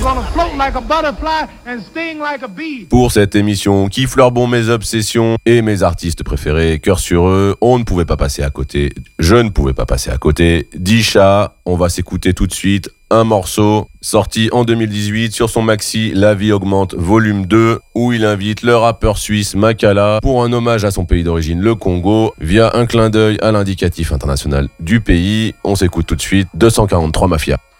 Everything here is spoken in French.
gonna float like a butterfly and sting like a bee. Pour cette émission qui fleure mes obsessions et mes artistes préférés, cœur sur eux, on ne pouvait pas passer à côté. Je ne pouvais pas passer à côté. Disha, on va s'écouter tout de suite un morceau sorti en 2018 sur son maxi La Vie Augmente volume 2 où il invite le rappeur suisse Makala pour un hommage à son pays d'origine, le Congo, via un clin d'œil à l'indicatif international du pays. On s'écoute tout de suite 243 Mafia.